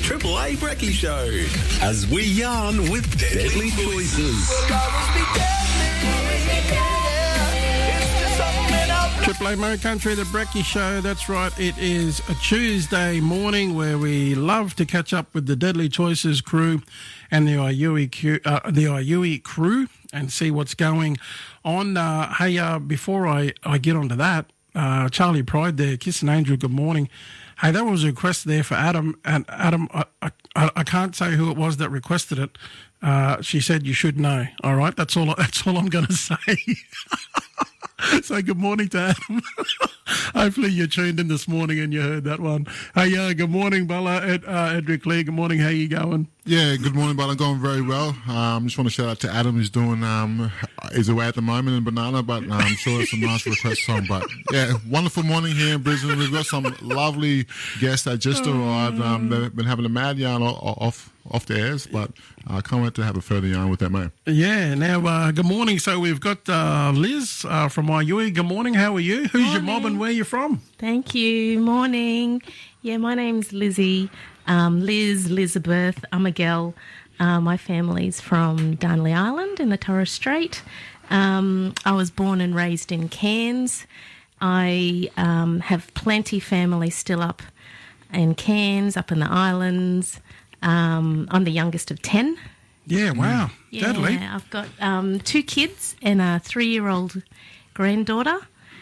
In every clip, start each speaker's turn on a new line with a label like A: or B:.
A: Triple A Brekkie Show as we yarn with deadly choices.
B: Triple A Mo Country, the Brekkie Show. That's right. It is a Tuesday morning where we love to catch up with the Deadly Choices crew and the IUE crew and see what's going on. Before I get onto that, Charlie Pride there, Kiss an Angel, good morning. Hey, that was a request there for Adam, and Adam, I can't say who it was that requested it. She said you should know. All right, that's all I'm going to say. So good morning to Adam. Hopefully you tuned in this morning and you heard that one. Hey, good morning, Bella. Edric Lee, good morning. How you going?
C: Yeah, good morning, Bella. Going very well. Just want to shout out to Adam who's doing, he's away at the moment in Banana, but I'm sure it's a nice request song. But yeah, wonderful morning here in Brisbane. We've got some lovely guests that just arrived. They've been having a mad yarn off the airs, but I can't wait to have a further yarn with them, mate.
B: Yeah, now, good morning. So we've got Liz from IUE. Good morning, how are you? Who's your mob and where are you from?
D: Thank you. Morning. Yeah, my name's Lizzie. Elizabeth. I'm a gal. My family's from Darnley Island in the Torres Strait. I was born and raised in Cairns. I have plenty family still up in Cairns, up in the islands. I'm the youngest of 10.
B: Yeah, wow.
D: Yeah,
B: Deadly.
D: I've got 2 kids and a 3-year-old granddaughter.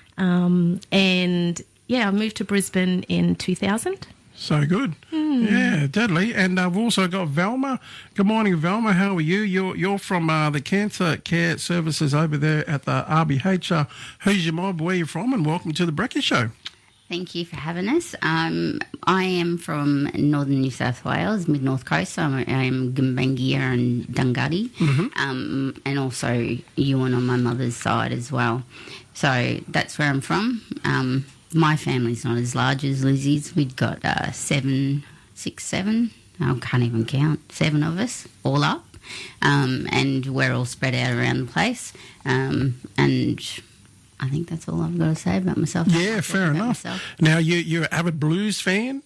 D: And, yeah, I moved to Brisbane in 2000.
B: So good. Yeah, deadly. And I've also got Velma. Good morning, Velma. How are you? You're from the Cancer Care Services over there at the RBH. Who's your mob? Where are you from? And welcome to the Brekkie Show.
E: Thank you for having us. I am from northern New South Wales, mid-north coast. So I am Gumbaynggirr and Dunghutti, and also Yuin on my mother's side as well. So that's where I'm from. My family's not as large as Lizzie's. We've got 7. I can't even count. 7 of us, all up. And we're all spread out around the place. And I think that's all I've got to say about myself.
B: Yeah, fair enough. Now, you're an avid blues fan?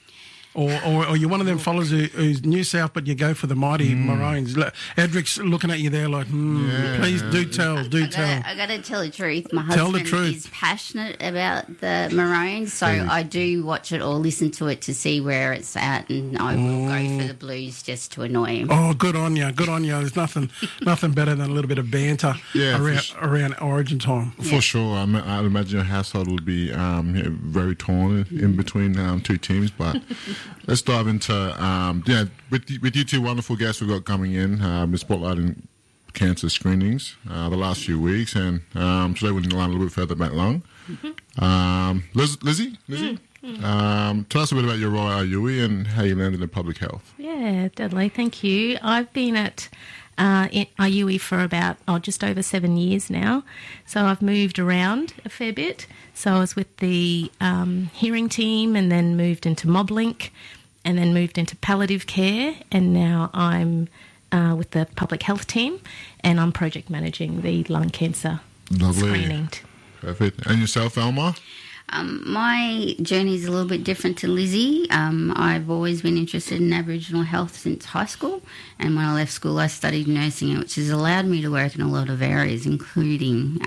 B: Or you're one of them fellas who's New South, but you go for the mighty Maroons. Edric's looking at you there like, please do tell.
E: I got to tell the truth. My husband is passionate about the Maroons, so I do watch it or listen to it to see where it's at, and I will go for the Blues just to annoy him.
B: Oh, good on you. There's nothing better than a little bit of banter around Origin time.
C: For sure. I'd imagine your household would be very torn in between 2 teams, but... Let's dive into, with you 2 wonderful guests we've got coming in, we're spotlighting cancer screenings the last few weeks, and today we're going to learn a little bit further about lung. Lizzie? Tell us a bit about your role at IUE and how you landed in public health.
D: Yeah, Dudley, thank you. I've been at IUE for about just over 7 years now, so I've moved around a fair bit. So I was with the hearing team and then moved into MobLink and then moved into palliative care, and now I'm with the public health team and I'm project managing the lung cancer screening.
C: Perfect. And yourself, Alma?
E: My journey is a little bit different to Lizzie. I've always been interested in Aboriginal health since high school, and when I left school I studied nursing, which has allowed me to work in a lot of areas, including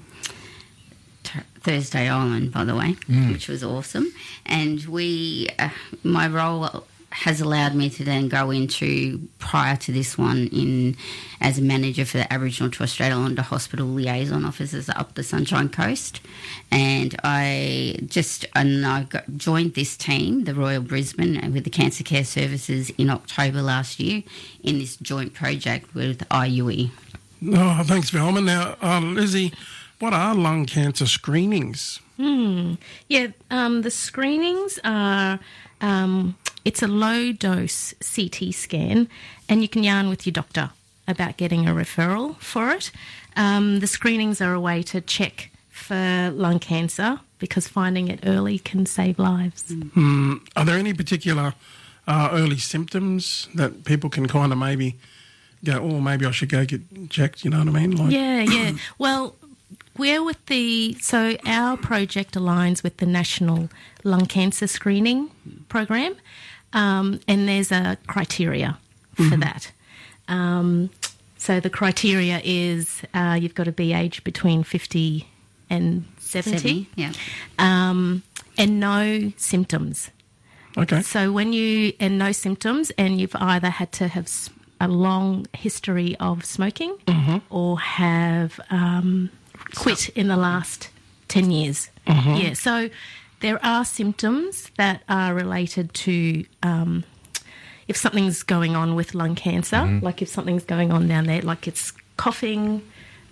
E: Thursday Island, by the way, which was awesome. And my role has allowed me to then go into, prior to this one, as a manager for the Aboriginal and Torres Strait Islander Hospital Liaison Officers up the Sunshine Coast. And I joined this team, the Royal Brisbane, with the Cancer Care Services in October last year in this joint project with IUE.
B: Oh, thanks, Velma. Now, Lizzie, what are lung cancer screenings?
D: The screenings are... it's a low-dose CT scan, and you can yarn with your doctor about getting a referral for it. The screenings are a way to check for lung cancer because finding it early can save lives.
B: Are there any particular early symptoms that people can kind of maybe go, oh, maybe I should go get checked, you know what I mean?
D: Yeah. Well, we're with so our project aligns with the National Lung Cancer Screening Program. and there's a criteria for that. So the criteria is you've got to be aged between 50 and 70.
E: Yeah.
D: And no symptoms.
B: Okay.
D: So no symptoms, and you've either had to have a long history of smoking or have quit in the last 10 years. Yeah, so there are symptoms that are related to if something's going on with lung cancer, like if something's going on down there, like it's coughing.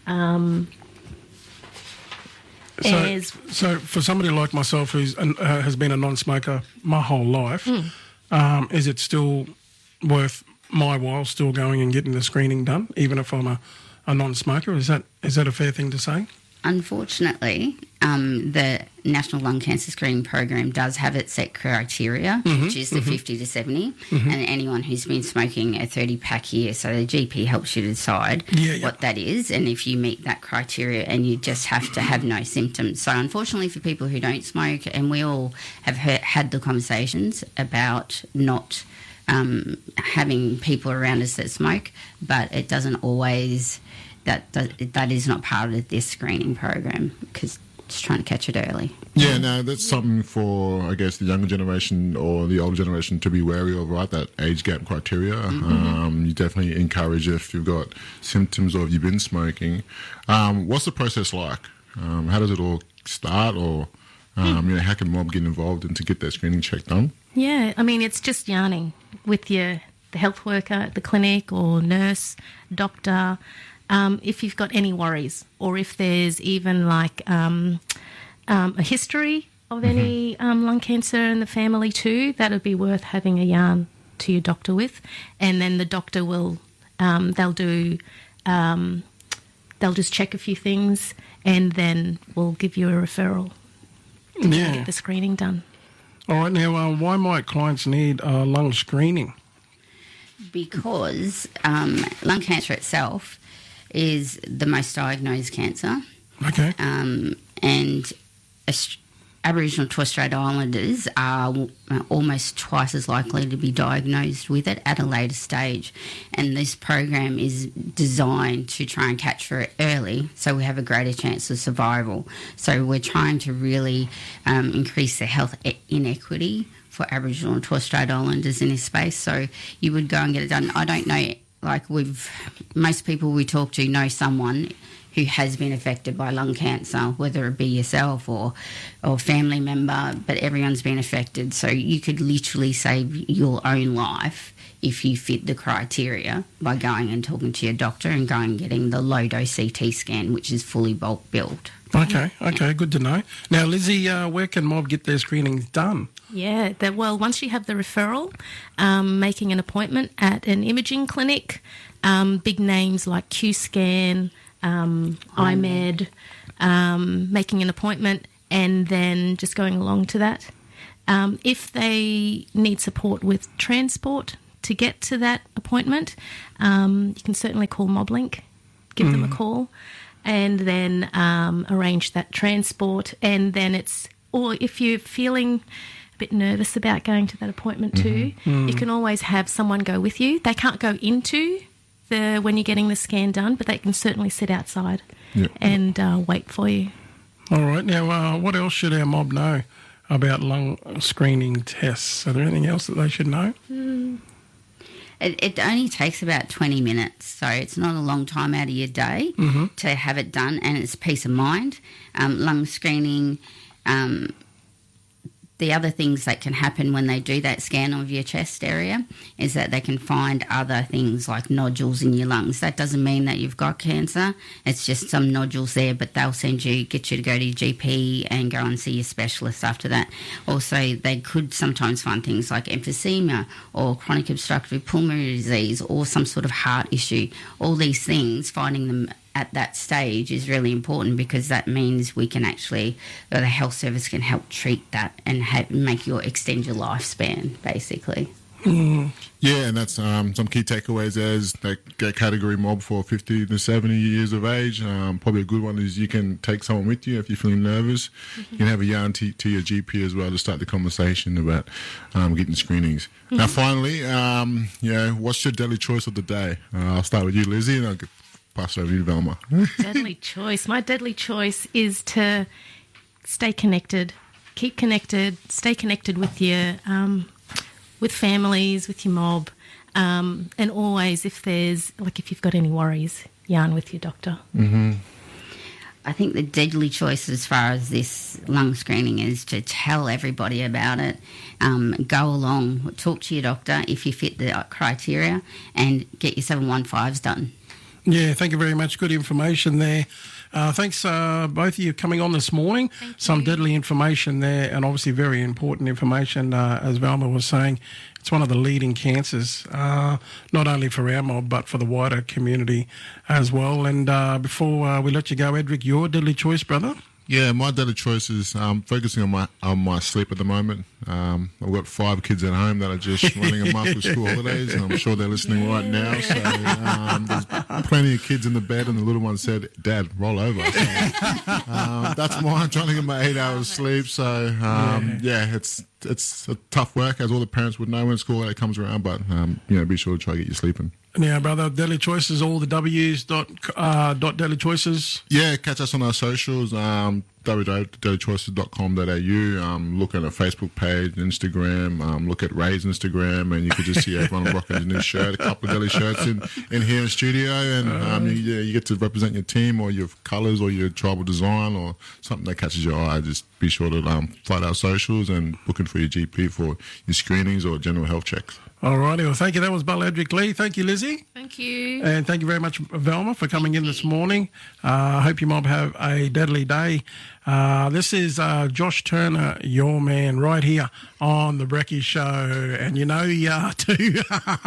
B: So for somebody like myself who's has been a non-smoker my whole life, is it still worth my while still going and getting the screening done, even if I'm a non-smoker? Is that a fair thing to say?
E: Unfortunately, the National Lung Cancer Screening Program does have its set criteria, which is the 50 to 70, and anyone who's been smoking a 30-pack a year. So the GP helps you decide what that is, and if you meet that criteria, and you just have to have no symptoms. So unfortunately for people who don't smoke, and we all have had the conversations about not having people around us that smoke, but it doesn't always... That is not part of this screening program, because it's trying to catch it early.
C: Yeah, no, that's something for, I guess, the younger generation or the older generation to be wary of, right? That age gap criteria. You definitely encourage, if you've got symptoms or if you've been smoking. What's the process like? How does it all start, or how can Mob get involved and to get that screening check done?
D: Yeah, I mean, it's just yarning with the health worker at the clinic or nurse, doctor. If you've got any worries, or if there's even like a history of any lung cancer in the family too, that would be worth having a yarn to your doctor with. And then the doctor will, they'll just check a few things, and then we'll give you a referral to get the screening done.
B: All right, now why might clients need lung screening?
E: Because lung cancer itself is the most diagnosed cancer.
B: Okay.
E: And Aboriginal and Torres Strait Islanders are almost twice as likely to be diagnosed with it at a later stage. And this program is designed to try and catch for it early, so we have a greater chance of survival. So we're trying to really increase the health inequity for Aboriginal and Torres Strait Islanders in this space. So you would go and get it done. I don't know, like most people we talk to know someone who has been affected by lung cancer, whether it be yourself or family member, but everyone's been affected. So you could literally save your own life if you fit the criteria by going and talking to your doctor and going and getting the low-dose CT scan, which is fully bulk billed.
B: Okay, good to know. Now, Lizzie, where can Mob get their screenings done?
D: Yeah, once you have the referral, making an appointment at an imaging clinic, big names like Q-Scan, IMED, making an appointment, and then just going along to that. If they need support with transport to get to that appointment, you can certainly call MobLink, give them a call, and then arrange that transport. And then or if you're feeling a bit nervous about going to that appointment too, you can always have someone go with you. They can't go into when you're getting the scan done, but they can certainly sit outside and wait for you.
B: All right. Now, what else should our Mob know about lung screening tests? Are there anything else that they should know?
E: It only takes about 20 minutes, so it's not a long time out of your day to have it done, and it's peace of mind. Lung screening, the other things that can happen when they do that scan of your chest area is that they can find other things like nodules in your lungs. That doesn't mean that you've got cancer. It's just some nodules there, but they'll get you to go to your GP and go and see your specialist after that. Also, they could sometimes find things like emphysema or chronic obstructive pulmonary disease or some sort of heart issue. All these things, finding them at that stage is really important, because that means we can actually, or the health service can help treat that and extend your lifespan, basically.
C: Yeah, and that's some key takeaways there is that get category mob for 50 to 70 years of age. Probably a good one is you can take someone with you if you're feeling nervous. You can have a yarn to your GP as well to start the conversation about getting screenings. Now, finally, what's your deadly choice of the day? I'll start with you, Lizzie, and I'll pass it over to you, Velma.
D: Deadly choice. My deadly choice is to stay connected, keep connected, stay connected with your with families, with your mob, and always if you've got any worries, yarn with your doctor.
E: I think the deadly choice as far as this lung screening is to tell everybody about it. Go along, talk to your doctor if you fit the criteria, and get your 715s done.
B: Yeah, thank you very much. Good information there. Thanks, both of you, coming on this morning. Some deadly information there, and obviously very important information, as Velma was saying. It's one of the leading cancers, not only for our mob, but for the wider community as well. And before we let you go, Edric, your deadly choice, brother?
C: Yeah, my deadly choice is focusing on my sleep at the moment. I've got 5 kids at home that are just running a month of school holidays, and I'm sure they're listening right now. So there's plenty of kids in the bed, and the little one said, "Dad, roll over." So, that's mine. I'm trying to get my 8 hours sleep. So it's a tough work, as all the parents would know when school holiday comes around. But be sure to try to get you sleeping.
B: Now, brother, Deadly Choices, all the W's dot Deadly Choices.
C: Yeah, catch us on our socials, www.dailychoices.com.au. Look at our Facebook page, Instagram, look at Ray's Instagram, and you can just see everyone rocking a new shirt, a couple of Daily shirts in here in studio, and you get to represent your team or your colours or your tribal design or something that catches your eye. Just be sure to flood our socials and book in for your GP for your screenings or general health checks.
B: All righty. Well, thank you. That was Bella Edric Lee. Thank you, Lizzie.
D: Thank you.
B: And thank you very much, Velma, for coming in this morning. I hope your mob have a deadly day. This is Josh Turner, your man, right here on The Brekkie Show. And you know you are too.